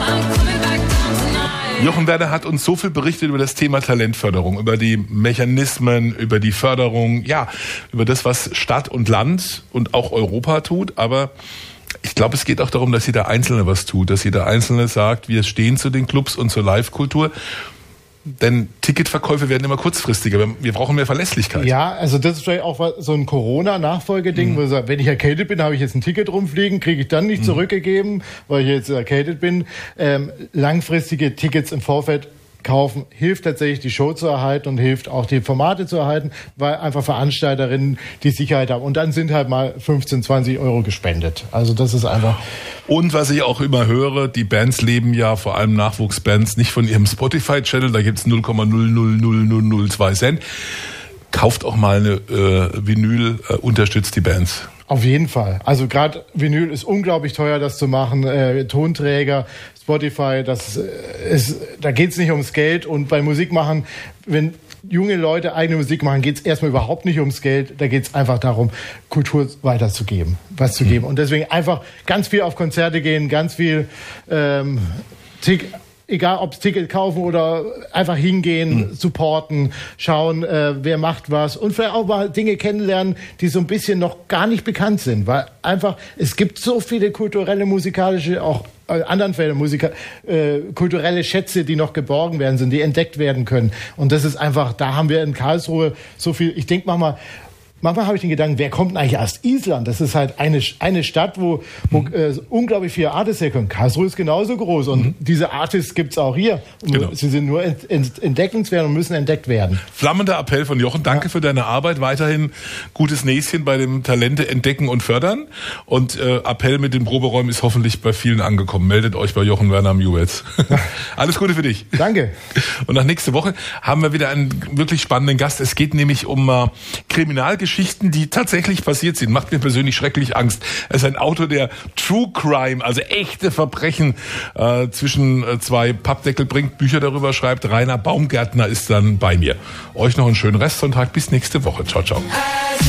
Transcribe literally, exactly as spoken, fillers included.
Jochen Werner hat uns so viel berichtet über das Thema Talentförderung, über die Mechanismen, über die Förderung, ja, über das, was Stadt und Land und auch Europa tut. Aber ich glaube, es geht auch darum, dass jeder Einzelne was tut, dass jeder Einzelne sagt, wir stehen zu den Clubs und zur Live-Kultur. Denn Ticketverkäufe werden immer kurzfristiger. Wir brauchen mehr Verlässlichkeit. Ja, also das ist vielleicht auch so ein Corona-Nachfolgeding, mhm. wo ich sage, wenn ich erkältet bin, habe ich jetzt ein Ticket rumfliegen, kriege ich dann nicht mhm. zurückgegeben, weil ich jetzt erkältet bin. Ähm, langfristige Tickets im Vorfeld kaufen hilft tatsächlich, die Show zu erhalten und hilft auch, die Formate zu erhalten, weil einfach Veranstalterinnen die Sicherheit haben. Und dann sind halt mal fünfzehn, zwanzig Euro gespendet. Also das ist einfach... Und was ich auch immer höre, die Bands leben ja, vor allem Nachwuchsbands, nicht von ihrem Spotify-Channel, da gibt's null Komma null null null null null zwei Cent. Kauft auch mal eine äh, Vinyl, äh, unterstützt die Bands. Auf jeden Fall. Also gerade Vinyl ist unglaublich teuer, das zu machen. Äh, Tonträger, Spotify, das ist, da geht's nicht ums Geld. Und bei Musik machen, wenn junge Leute eigene Musik machen, geht's erstmal überhaupt nicht ums Geld. Da geht's einfach darum, Kultur weiterzugeben, was zu geben. Und deswegen einfach ganz viel auf Konzerte gehen, ganz viel ähm, Tick. Egal, ob Ticket kaufen oder einfach hingehen, mhm. supporten, schauen, äh, wer macht was und vielleicht auch mal Dinge kennenlernen, die so ein bisschen noch gar nicht bekannt sind, weil einfach, es gibt so viele kulturelle, musikalische, auch äh, anderen Fällen Musiker, äh, kulturelle Schätze, die noch geborgen werden sind, die entdeckt werden können. Und das ist einfach, da haben wir in Karlsruhe so viel, ich denke manchmal, Manchmal habe ich den Gedanken, wer kommt denn eigentlich aus Island? Das ist halt eine, eine Stadt, wo, wo mhm. äh, unglaublich viele Artists herkommen. Karlsruhe ist genauso groß und mhm. diese Artists gibt's auch hier. Genau. Sie sind nur ent, ent, entdeckenswert und müssen entdeckt werden. Flammender Appell von Jochen. Danke ja. für deine Arbeit. Weiterhin gutes Näschen bei dem Talente entdecken und fördern. Und äh, Appell mit den Proberäumen ist hoffentlich bei vielen angekommen. Meldet euch bei Jochen Werner am U S. Alles Gute für dich. Danke. Und nach nächste Woche haben wir wieder einen wirklich spannenden Gast. Es geht nämlich um äh, Kriminalgeschichten. Geschichten, die tatsächlich passiert sind, macht mir persönlich schrecklich Angst. Er ist ein Autor, der True Crime, also echte Verbrechen äh, zwischen äh, zwei Pappdeckel bringt, Bücher darüber schreibt. Rainer Baumgärtner ist dann bei mir. Euch noch einen schönen Restsonntag. Bis nächste Woche. Ciao, ciao.